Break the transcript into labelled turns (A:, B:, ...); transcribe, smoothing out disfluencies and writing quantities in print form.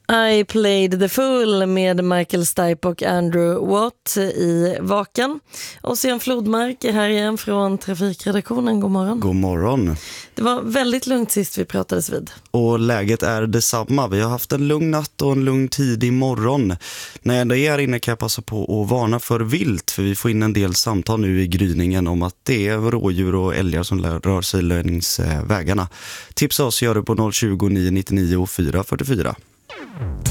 A: I Played the Fool med Michael Stipe och Andrew Watt i Vaken. Och sen Flodmark är här igen från Trafikredaktionen. God morgon.
B: God morgon.
A: Det var väldigt lugnt sist vi pratades vid.
B: Och läget är detsamma. Vi har haft en lugn natt och en lugn tidig morgon. När jag ändå är här inne kan jag passa på att varna för vilt. För vi får in en del samtal nu i gryningen om att det är rådjur och älgar som rör sig längs vägarna. Tipsa oss gör det på 020 999 444.